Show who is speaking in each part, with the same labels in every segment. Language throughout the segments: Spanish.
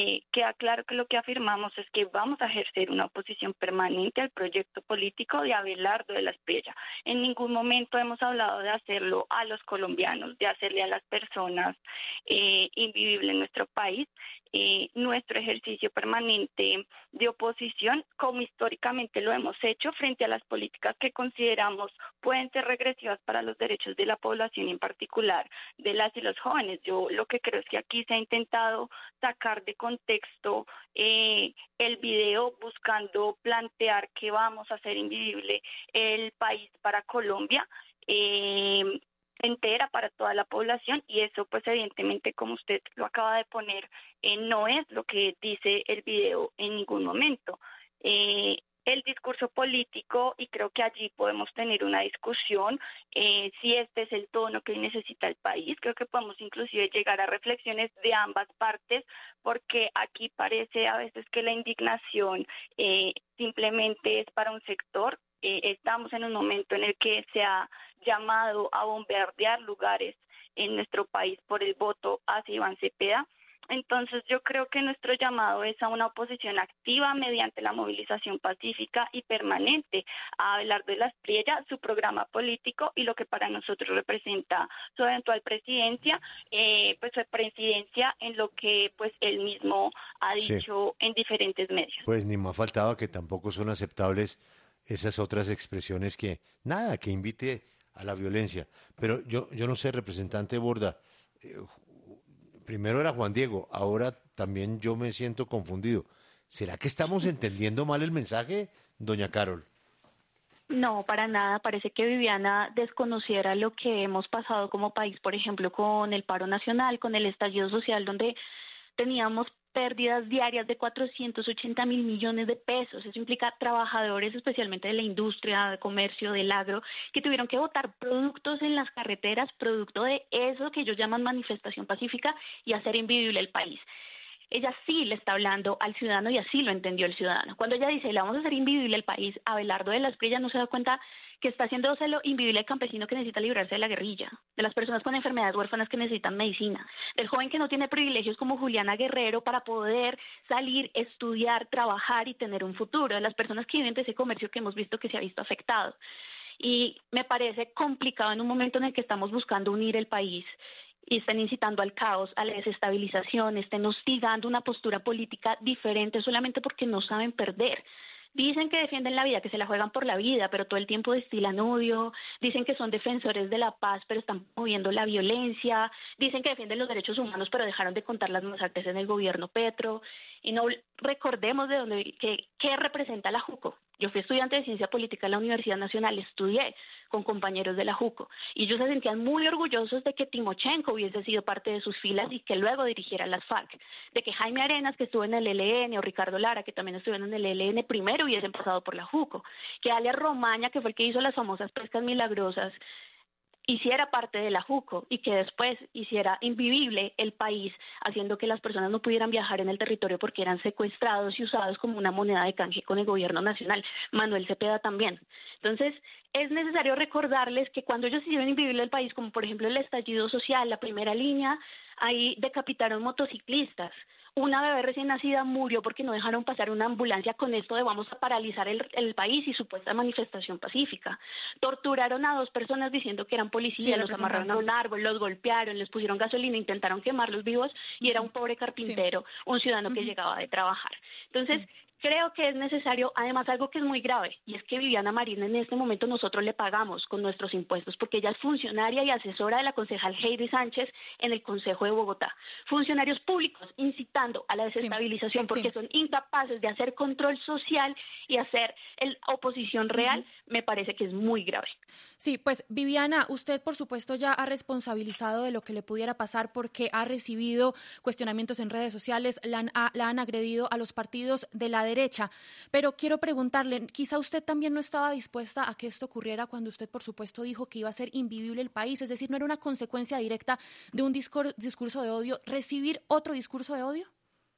Speaker 1: queda claro que lo que afirmamos es que vamos a ejercer una oposición permanente al proyecto político de Abelardo de la Espriella. En ningún momento hemos hablado de hacerlo a los colombianos, de hacerle a las personas invivible en nuestro país. Nuestro ejercicio permanente de oposición, como históricamente lo hemos hecho frente a las políticas que consideramos pueden ser regresivas para los derechos de la población, en particular de las y los jóvenes. Yo lo que creo es que aquí se ha intentado sacar de contexto el video buscando plantear que vamos a hacer invivible el país para Colombia. Entera para toda la población, y eso pues evidentemente, como usted lo acaba de poner, no es lo que dice el video en ningún momento. El discurso político, y creo que allí podemos tener una discusión, si este es el tono que necesita el país. Creo que podemos inclusive llegar a reflexiones de ambas partes, porque aquí parece a veces que la indignación simplemente es para un sector. Estamos en un momento en el que se ha llamado a bombardear lugares en nuestro país por el voto hacia Iván Cepeda. Entonces yo creo que nuestro llamado es a una oposición activa mediante la movilización pacífica y permanente a Abelardo de la Espriella, su programa político y lo que para nosotros representa su eventual presidencia, pues su presidencia en lo que pues él mismo ha dicho en diferentes medios.
Speaker 2: Pues ni me ha faltado que tampoco son aceptables esas otras expresiones que invite a la violencia. Pero yo no sé, representante Borda, primero era Juan Diego, ahora también yo me siento confundido. ¿Será que estamos entendiendo mal el mensaje, doña Carol?
Speaker 3: No, para nada. Parece que Viviana desconociera lo que hemos pasado como país, por ejemplo, con el paro nacional, con el estallido social, donde teníamos pérdidas diarias de 480.000 millones de pesos. Eso implica trabajadores, especialmente de la industria, de comercio, del agro, que tuvieron que botar productos en las carreteras, producto de eso que ellos llaman manifestación pacífica, y hacer invivible el país. Ella sí le está hablando al ciudadano y así lo entendió el ciudadano. Cuando ella dice, le vamos a hacer invivible el país, Abelardo de la Espriella no se da cuenta que está haciéndoselo invivible el campesino que necesita librarse de la guerrilla, de las personas con enfermedades huérfanas que necesitan medicina, del joven que no tiene privilegios como Juliana Guerrero para poder salir, estudiar, trabajar y tener un futuro, de las personas que viven de ese comercio que hemos visto que se ha visto afectado. Y me parece complicado en un momento en el que estamos buscando unir el país y están incitando al caos, a la desestabilización, estén hostigando una postura política diferente solamente porque no saben perder. Dicen que defienden la vida, que se la juegan por la vida, pero todo el tiempo destilan odio. Dicen que son defensores de la paz, pero están moviendo la violencia. Dicen que defienden los derechos humanos, pero dejaron de contar las masacres en el gobierno Petro. Y no recordemos de dónde, qué representa la JUCO. Yo fui estudiante de Ciencia Política en la Universidad Nacional, estudié con compañeros de la JUCO, y ellos se sentían muy orgullosos de que Timochenko hubiese sido parte de sus filas y que luego dirigiera las FARC, de que Jaime Arenas, que estuvo en el ELN, o Ricardo Lara, que también estuvieron en el ELN, primero hubiesen pasado por la JUCO, que Alias Romaña, que fue el que hizo las famosas pescas milagrosas, hiciera parte de la JUCO y que después hiciera invivible el país, haciendo que las personas no pudieran viajar en el territorio porque eran secuestrados y usados como una moneda de canje con el gobierno nacional. Manuel Cepeda también. Entonces, es necesario recordarles que cuando ellos hicieron invivible el país, como por ejemplo el estallido social, la primera línea, ahí decapitaron motociclistas. Una bebé recién nacida murió porque no dejaron pasar una ambulancia con esto de vamos a paralizar el país y supuesta manifestación pacífica. Torturaron a 2 personas diciendo que eran policías, los amarraron a un árbol, los golpearon, les pusieron gasolina, intentaron quemarlos vivos y era un pobre carpintero, un ciudadano que llegaba de trabajar. Entonces, creo que es necesario, además, algo que es muy grave, y es que Viviana Marín en este momento nosotros le pagamos con nuestros impuestos, porque ella es funcionaria y asesora de la concejal Heidi Sánchez en el Consejo de Bogotá. Funcionarios públicos incitando a la desestabilización porque son incapaces de hacer control social y hacer oposición real, me parece que es muy grave.
Speaker 4: Sí, pues Viviana, usted por supuesto ya ha responsabilizado de lo que le pudiera pasar porque ha recibido cuestionamientos en redes sociales, la han agredido a los partidos de la derecha, pero quiero preguntarle, quizá usted también no estaba dispuesta a que esto ocurriera cuando usted por supuesto dijo que iba a ser invivible el país, es decir, ¿no era una consecuencia directa de un discurso de odio recibir otro discurso de odio?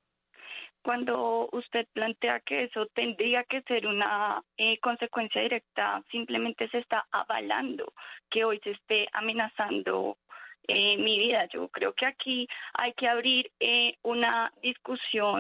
Speaker 1: Cuando usted plantea que eso tendría que ser una consecuencia directa, simplemente se está avalando que hoy se esté amenazando mi vida. Yo creo que aquí hay que abrir una discusión